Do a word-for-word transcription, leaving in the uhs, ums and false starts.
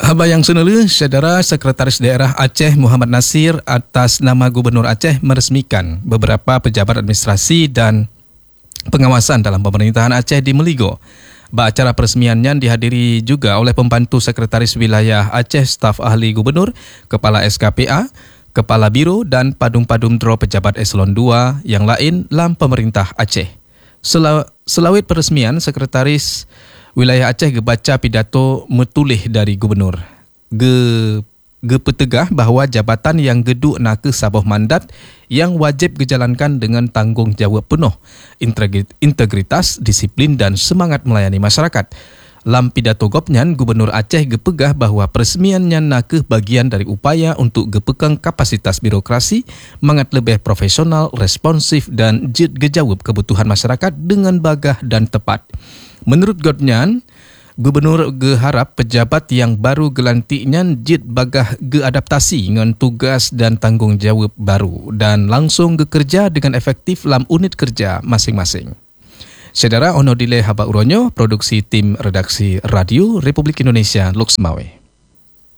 Haba yang senela, saudara Sekretaris Daerah Aceh Muhammad Nasir atas nama Gubernur Aceh meresmikan beberapa pejabat administrasi dan pengawasan dalam pemerintahan Aceh di Meligo. Acara peresmiannya dihadiri juga oleh Pembantu Sekretaris Wilayah Aceh, Staf Ahli Gubernur, Kepala S K P A, Kepala Biro dan Padum-Padum Dro Pejabat Eselon dua yang lain dalam pemerintah Aceh. Selawit peresmian, Sekretaris Wilayah Aceh gebaca pidato metulih dari Gubernur. Ge, ge petegah bahawa jabatan yang geduk naka sabuh mandat yang wajib dijalankan dengan tanggungjawab penuh, integritas, disiplin dan semangat melayani masyarakat. Dalam pidato gopnyan, Gubernur Aceh gepegah bahawa peresmiannya naka bagian dari upaya untuk gepekang kapasitas birokrasi, mangat lebih profesional, responsif dan jid gejawab kebutuhan masyarakat dengan bagah dan tepat. Menurut Godnyan, Gubernur geharap pejabat yang baru gelantiknya jid bagah geadaptasi dengan tugas dan tanggungjawab baru dan langsung gekerja dengan efektif dalam unit kerja masing-masing. Saudara, ono dile haba uronyo, produksi tim redaksi Radio Republik Indonesia Lok Semawe.